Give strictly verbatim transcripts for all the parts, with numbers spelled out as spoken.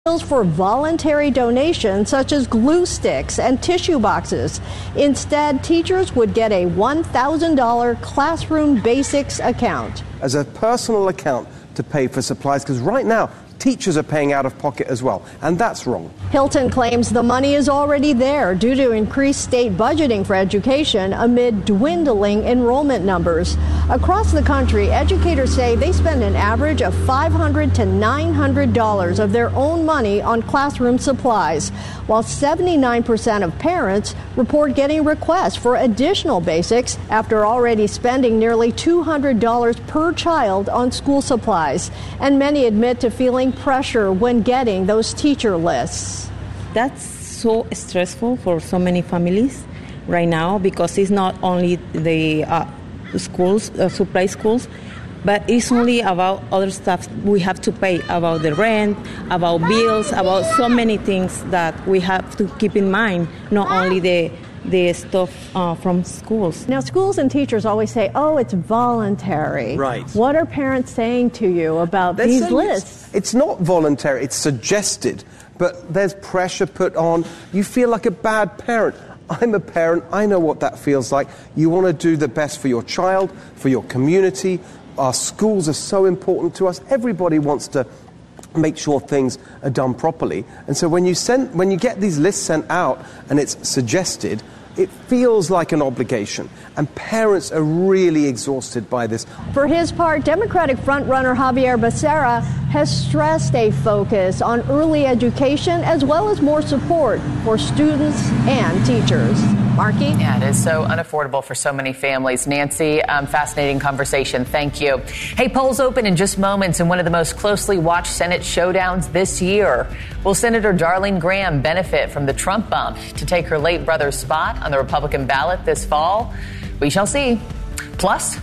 for voluntary donations such as glue sticks and tissue boxes. Instead, teachers would get a one thousand dollars Classroom Basics account. As a personal account to pay for supplies, because right now, teachers are paying out of pocket as well, and that's wrong. Hilton claims the money is already there due to increased state budgeting for education amid dwindling enrollment numbers. Across the country, educators say they spend an average of five hundred to nine hundred dollars of their own money on classroom supplies, while seventy-nine percent of parents report getting requests for additional basics after already spending nearly two hundred dollars per child on school supplies. And many admit to feeling pressure when getting those teacher lists. That's so stressful for so many families right now, because it's not only the uh, schools, uh, supply schools, but it's only about other stuff we have to pay, about the rent, about bills, about so many things that we have to keep in mind, not only the the stuff uh, from schools. Now, schools and teachers always say, oh, it's voluntary. Right. What are parents saying to you about They're these lists? It's, it's not voluntary, it's suggested, but there's pressure put on. You feel like a bad parent. I'm a parent, I know what that feels like. You want to do the best for your child, for your community. Our schools are so important to us. Everybody wants to make sure things are done properly. And so when you send, when you get these lists sent out and it's suggested, it feels like an obligation. And parents are really exhausted by this. For his part, Democratic frontrunner Javier Becerra has stressed a focus on early education as well as more support for students and teachers. Marky? Yeah, it is so unaffordable for so many families. Nancy, um, fascinating conversation. Thank you. Hey, polls open in just moments in one of the most closely watched Senate showdowns this year. Will Senator Darlene Graham benefit from the Trump bump to take her late brother's spot on the Republican ballot this fall? We shall see. Plus,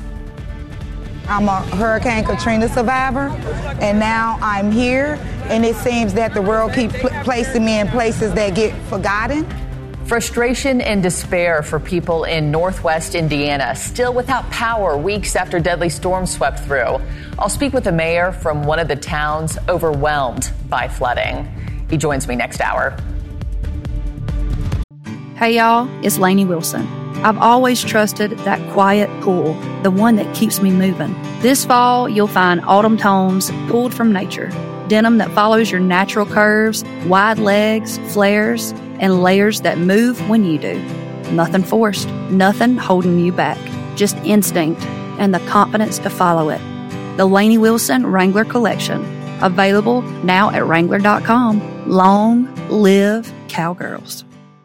I'm a Hurricane Katrina survivor, and now I'm here, and it seems that the world keeps pl- placing me in places that get forgotten. frustration and despair for people in northwest Indiana, still without power weeks after deadly storms swept through. I'll speak with the mayor from one of the towns overwhelmed by flooding. He joins me next hour. Hey y'all, it's Lainey Wilson. I've always trusted that quiet pool, the one that keeps me moving. This fall, you'll find autumn tones pulled from nature. Denim that follows your natural curves, wide legs, flares, and layers that move when you do. Nothing forced, nothing holding you back. Just instinct and the confidence to follow it. The Lainey Wilson Wrangler Collection. Available now at Wrangler dot com. Long live Cowgirls.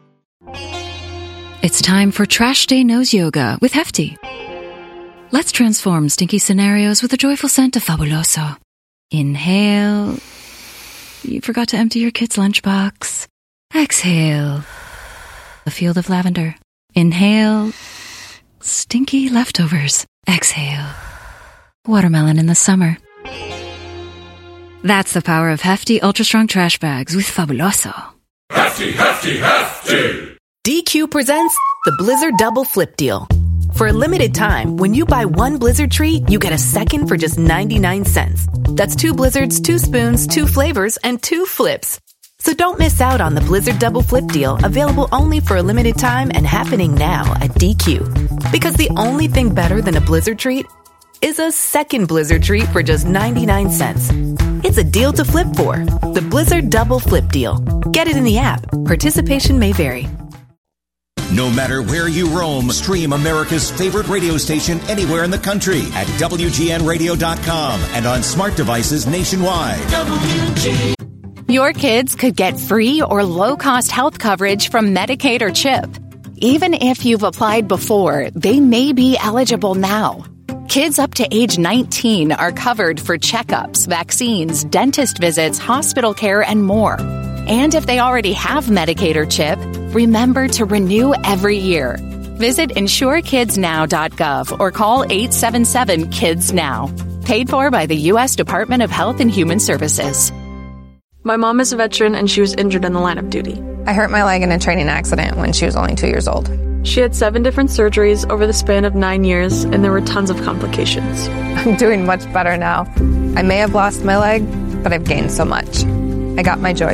It's time for Trash Day Nose Yoga with Hefty. Let's transform stinky scenarios with the joyful scent of Fabuloso. Inhale. You forgot to empty your kid's lunchbox. Exhale. A field of lavender. Inhale. Stinky leftovers. Exhale. Watermelon in the summer. That's the power of Hefty Ultra Strong Trash Bags with Fabuloso. Hefty, Hefty, Hefty! D Q presents the Blizzard Double Flip Deal. For a limited time, when you buy one Blizzard treat, you get a second for just ninety-nine cents. That's two Blizzards, two spoons, two flavors, and two flips. So don't miss out on the Blizzard Double Flip Deal, available only for a limited time and happening now at D Q. Because the only thing better than a Blizzard treat is a second Blizzard treat for just ninety-nine cents. It's a deal to flip for. The Blizzard Double Flip Deal. Get it in the app. Participation may vary. No matter where you roam, stream America's favorite radio station anywhere in the country at W G N radio dot com and on smart devices nationwide. W G. Your kids could get free or low-cost health coverage from Medicaid or CHIP. Even if you've applied before, they may be eligible now. Kids up to age nineteen are covered for checkups, vaccines, dentist visits, hospital care, and more. And if they already have Medicaid or CHIP, remember to renew every year. Visit insure kids now dot gov or call eight seven seven kids now. Paid for by the U S Department of Health and Human Services. My mom is a veteran and she was injured in the line of duty. I hurt my leg in a training accident when she was only two years old. She had seven different surgeries over the span of nine years, and there were tons of complications. I'm doing much better now. I may have lost my leg, but I've gained so much. I got my joy